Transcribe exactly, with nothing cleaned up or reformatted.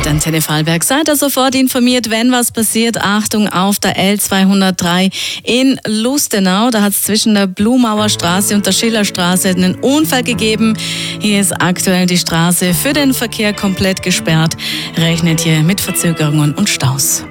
Antenne Vorarlberg. Seid ihr sofort informiert, wenn was passiert. Achtung auf der L zweihundertdrei in Lustenau. Da hat es zwischen der Blumauer Straße und der Schillerstraße einen Unfall gegeben. Hier ist aktuell die Straße für den Verkehr komplett gesperrt. Rechnet hier mit Verzögerungen und Staus.